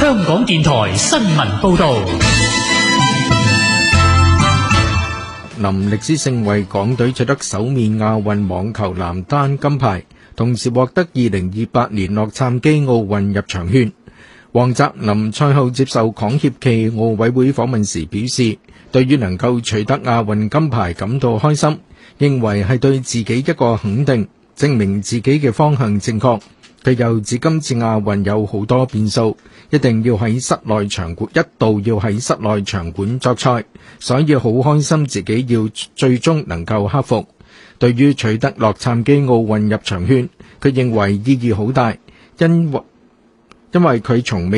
香港電台新聞報道。 林力之勝為港隊取得首面亞運網球男單金牌，同時獲得2028年洛杉磯奧運入場券。黃澤林賽後接受港協暨奧委會訪問時表示，對於能夠取得亞運金牌感到開心，認為係對自己一個肯定，證明自己嘅方向正確。佢又指今次亞運有好多變數，一定要喺室內場館，一度要喺室內場館作賽，所以好開心自己要最終能夠克服。對於取得洛杉磯奧運入場券，佢認為意義好大，因為佢從未